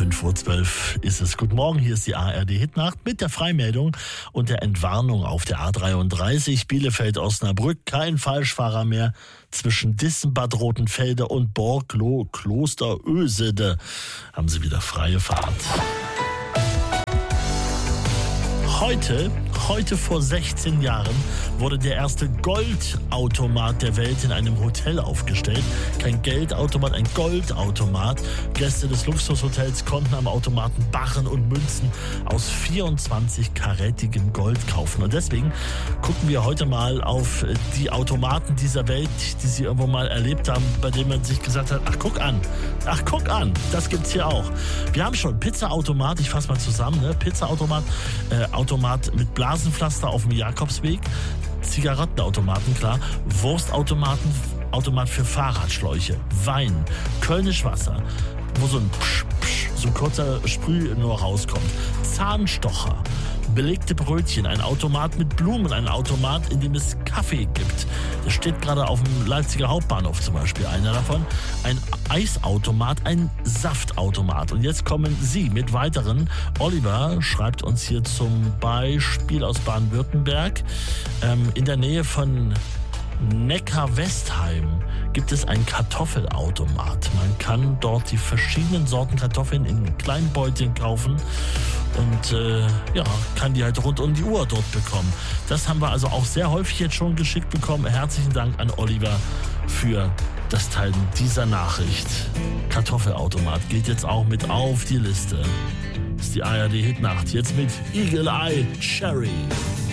5:12 ist es. Guten Morgen, hier ist die ARD-Hitnacht mit der Freimeldung und der Entwarnung auf der A33 Bielefeld-Osnabrück. Kein Falschfahrer mehr zwischen Dissenbad Rotenfelde und Borglo Klosterösede. Haben Sie wieder freie Fahrt. Heute vor 16 Jahren wurde der erste Goldautomat der Welt in einem Hotel aufgestellt. Kein Geldautomat, ein Goldautomat. Gäste des Luxushotels konnten am Automaten Barren und Münzen aus 24-karätigem Gold kaufen. Und deswegen gucken wir heute mal auf die Automaten dieser Welt, die Sie irgendwo mal erlebt haben, bei denen man sich gesagt hat, ach guck an, das gibt's hier auch. Wir haben schon Pizzaautomat, ich fasse mal zusammen, Pizzaautomat, Automat mit Blasenpflaster auf dem Jakobsweg, Zigarettenautomaten, klar, Wurstautomaten, Automat für Fahrradschläuche, Wein, Kölnisch Wasser, wo so ein so ein kurzer Sprüh nur rauskommt, Zahnstocher, belegte Brötchen, ein Automat mit Blumen, ein Automat, in dem es Kaffee gibt. Das steht gerade auf dem Leipziger Hauptbahnhof zum Beispiel, einer davon. Ein Eisautomat, ein Saftautomat. Und jetzt kommen Sie mit weiteren. Oliver schreibt uns hier zum Beispiel aus Baden-Württemberg, in der Nähe von Neckar-Westheim gibt es einen Kartoffelautomat. Man kann dort die verschiedenen Sorten Kartoffeln in kleinen Beuteln kaufen und kann die halt rund um die Uhr dort bekommen. Das haben wir also auch sehr häufig jetzt schon geschickt bekommen. Herzlichen Dank an Oliver für das Teilen dieser Nachricht. Kartoffelautomat geht jetzt auch mit auf die Liste. Das ist die ARD-Hitnacht. Jetzt mit Eagle Eye Cherry.